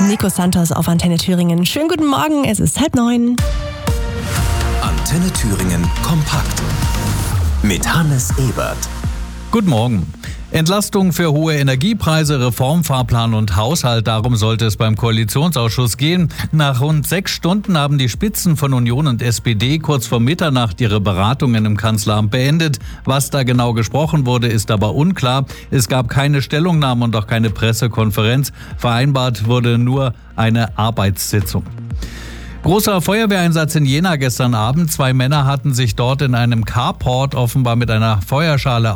Nico Santos auf Antenne Thüringen. Schönen guten Morgen, es ist 8:30. Antenne Thüringen kompakt mit Hannes Ebert. Guten Morgen. Entlastung für hohe Energiepreise, Reformfahrplan und Haushalt, darum sollte es beim Koalitionsausschuss gehen. Nach rund 6 Stunden haben die Spitzen von Union und SPD kurz vor Mitternacht ihre Beratungen im Kanzleramt beendet. Was da genau gesprochen wurde, ist aber unklar. Es gab keine Stellungnahme und auch keine Pressekonferenz. Vereinbart wurde nur eine Arbeitssitzung. Großer Feuerwehreinsatz in Jena gestern Abend. 2 Männer hatten sich dort in einem Carport offenbar mit einer Feuerschale